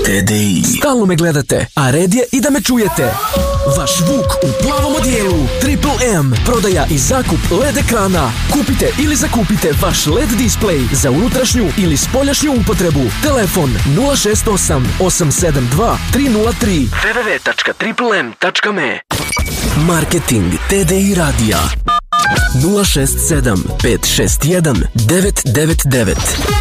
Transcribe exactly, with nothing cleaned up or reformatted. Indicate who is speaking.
Speaker 1: T D I.
Speaker 2: Stalno me gledate, a red je i da me čujete. Vaš Vuk u plavom odijelu. Triple M. Prodaja i zakup L E D ekrana. Kupite ili zakupite vaš L E D display za unutrašnju ili spoljašnju upotrebu. Telefon nula šest osam osam sedam dva tri nula tri. w w w tačka triple m tačka me. Marketing T D I radija nula šest sedam pet šest jedan devet devet devet.